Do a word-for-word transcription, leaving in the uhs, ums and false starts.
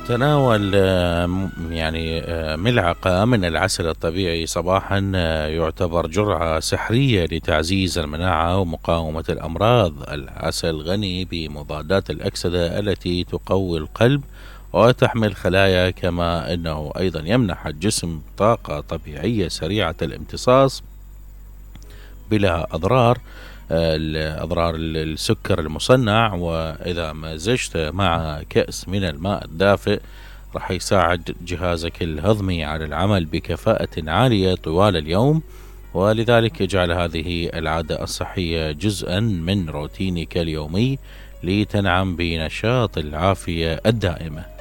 تناول آه، م- يعني آه، ملعقة من العسل الطبيعي صباحا آه، يعتبر جرعة سحرية لتعزيز المناعة ومقاومة الأمراض. العسل غني بمضادات الأكسدة التي تقوي القلب وتحمي الخلايا، كما أنه أيضا يمنح الجسم طاقة طبيعية سريعة الامتصاص بلا أضرار آه، أضرار السكر المصنع. وإذا مزجت مع كأس من الماء الدافئ راح يساعد جهازك الهضمي على العمل بكفاءة عالية طوال اليوم، ولذلك يجعل هذه العادة الصحية جزءا من روتينك اليومي لتنعم بنشاط العافية الدائمة.